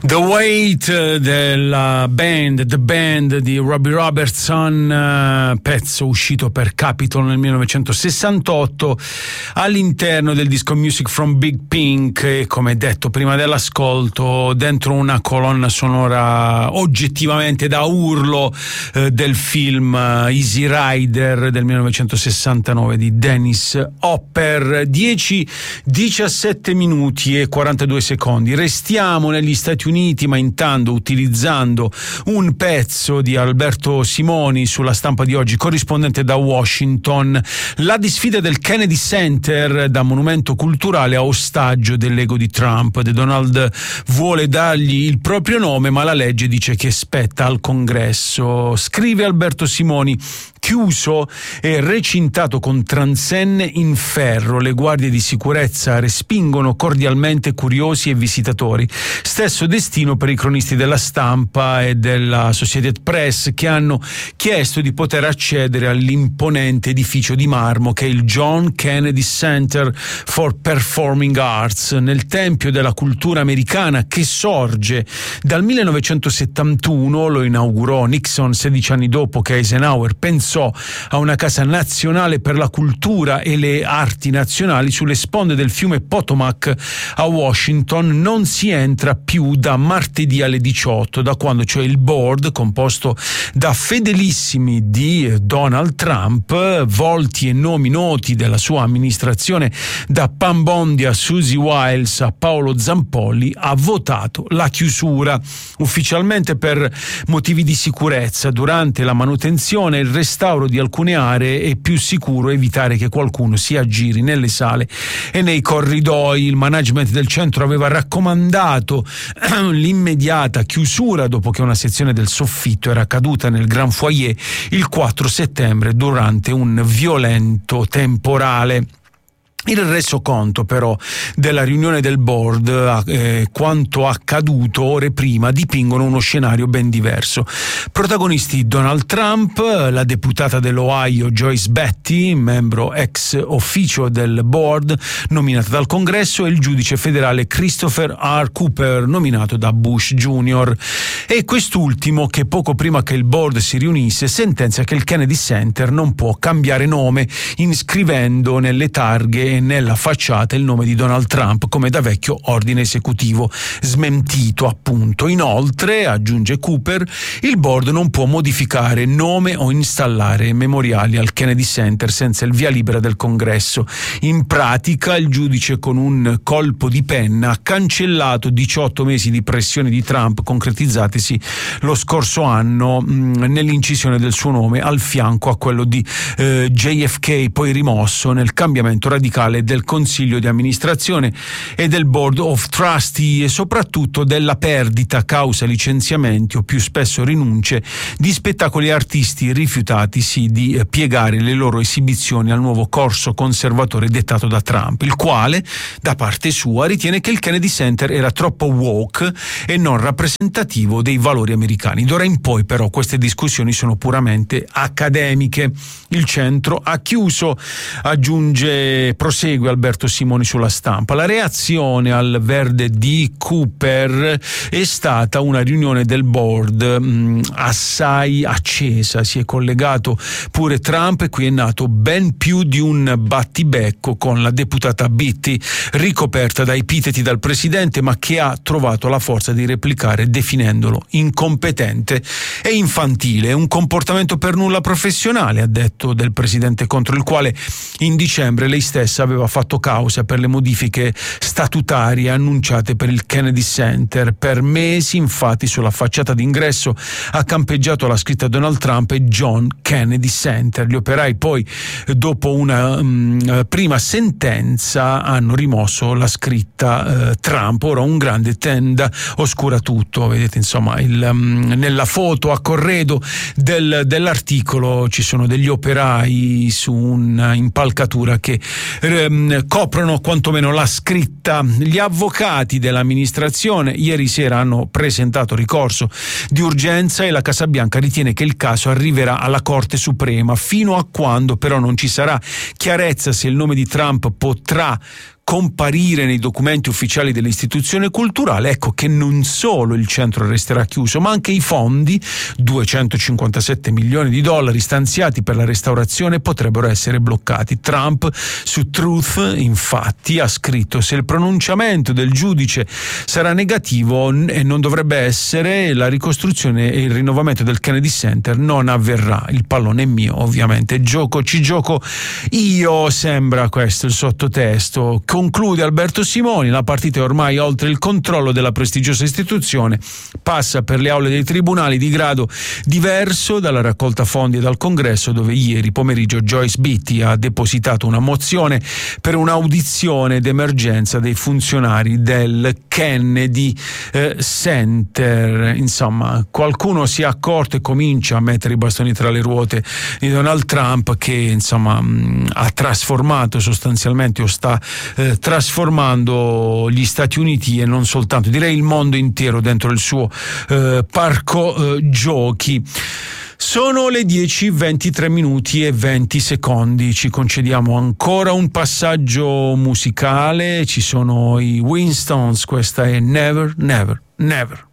The Weight della band, The Band di Robbie Robertson, pezzo uscito per Capitol nel 1968 all'interno del disco Music from Big Pink e, come detto prima dell'ascolto, dentro una colonna sonora oggettivamente da urlo del film Easy Rider del 1969 di Dennis Hopper. 17 minuti e 42 secondi. Restiamo negli Stati Uniti, ma intanto utilizzando un pezzo di Alberto Simoni sulla Stampa di oggi, corrispondente da Washington. La disfida del Kennedy Center da monumento culturale a ostaggio dell'ego di Trump. Donald vuole dargli il proprio nome, ma la legge dice che spetta al Congresso. Scrive Alberto Simoni: chiuso e recintato con transenne in ferro, le guardie di sicurezza respingono cordialmente curiosi e visitatori. Stesso destino per i cronisti della Stampa e della Associated Press, che hanno chiesto di poter accedere all'imponente edificio di marmo che è il John Kennedy Center for Performing Arts, nel tempio della cultura americana, che sorge dal 1971. Lo inaugurò Nixon 16 anni dopo che Eisenhower pensò a una casa nazionale per la cultura e le arti nazionali sulle sponde del fiume Potomac a Washington. Non si entra più da martedì alle 18, da quando cioè il board, composto da fedelissimi di Donald Trump, volti e nomi noti della sua amministrazione, da Pam Bondi a Susie Wiles a Paolo Zampolli, ha votato la chiusura. Ufficialmente per motivi di sicurezza, durante la manutenzione e il restauro di alcune aree è più sicuro evitare che qualcuno si aggiri nelle sale e nei corridoi. Il management del centro aveva raccomandato l'immediata chiusura dopo che una sezione del soffitto era caduta nel Grand Foyer il 4 settembre durante un violento temporale. Il resoconto però della riunione del board, quanto accaduto ore prima, dipingono uno scenario ben diverso. Protagonisti Donald Trump, la deputata dell'Ohio Joyce Beatty, membro ex ufficio del board nominata dal Congresso, e il giudice federale Christopher R. Cooper, nominato da Bush Jr. E quest'ultimo, che poco prima che il board si riunisse sentenzia che il Kennedy Center non può cambiare nome, iscrivendo nelle targhe e nella facciata il nome di Donald Trump come da vecchio ordine esecutivo smentito, appunto. Inoltre, aggiunge Cooper, il board non può modificare nome o installare memoriali al Kennedy Center senza il via libera del Congresso. In pratica, il giudice, con un colpo di penna, ha cancellato 18 mesi di pressione di Trump, concretizzatisi lo scorso anno nell'incisione del suo nome al fianco a quello di JFK, poi rimosso nel cambiamento radicale del consiglio di amministrazione e del board of trustee, e soprattutto della perdita, causa licenziamenti o più spesso rinunce, di spettacoli artisti rifiutatisi di piegare le loro esibizioni al nuovo corso conservatore dettato da Trump, il quale da parte sua ritiene che il Kennedy Center era troppo woke e non rappresentativo dei valori americani. D'ora in poi però queste discussioni sono puramente accademiche. Il centro ha chiuso, prosegue Alberto Simoni sulla Stampa. La reazione al verde di Cooper è stata una riunione del board assai accesa. Si è collegato pure Trump e qui è nato ben più di un battibecco con la deputata Beatty, ricoperta da epiteti dal presidente, ma che ha trovato la forza di replicare definendolo incompetente e infantile. Un comportamento per nulla professionale, ha detto del presidente, contro il quale in dicembre lei stessa aveva fatto causa per le modifiche statutarie annunciate per il Kennedy Center. Per mesi, infatti, sulla facciata d'ingresso ha campeggiato la scritta Donald Trump e John Kennedy Center. Gli operai poi, dopo una prima sentenza, hanno rimosso la scritta Trump. Ora un grande tenda oscura tutto. Vedete, insomma, nella foto a corredo dell'articolo ci sono degli operai su un'impalcatura che coprono quantomeno la scritta. Gli avvocati dell'amministrazione ieri sera hanno presentato ricorso di urgenza e la Casa Bianca ritiene che il caso arriverà alla Corte Suprema, fino a quando però non ci sarà chiarezza se il nome di Trump potrà comparire nei documenti ufficiali dell'istituzione culturale, ecco che non solo il centro resterà chiuso, ma anche i fondi, 257 milioni di dollari stanziati per la restaurazione, potrebbero essere bloccati. Trump su Truth, infatti, ha scritto: se il pronunciamento del giudice sarà negativo e non dovrebbe essere, la ricostruzione e il rinnovamento del Kennedy Center non avverrà. Il pallone è mio, ovviamente. Ci gioco io, sembra questo il sottotesto. Conclude Alberto Simoni: la partita è ormai oltre il controllo della prestigiosa istituzione, passa per le aule dei tribunali di grado diverso dalla raccolta fondi e dal Congresso, dove ieri pomeriggio Joyce Beatty ha depositato una mozione per un'audizione d'emergenza dei funzionari del Kennedy Center. Insomma, qualcuno si è accorto e comincia a mettere i bastoni tra le ruote di Donald Trump, che insomma ha trasformato sostanzialmente o sta trasformando gli Stati Uniti e non soltanto, direi il mondo intero, dentro il suo parco giochi. Sono le 10:23 minuti e 20 secondi. Ci concediamo ancora un passaggio musicale. Ci sono i Winstons, questa è Never, Never, Never.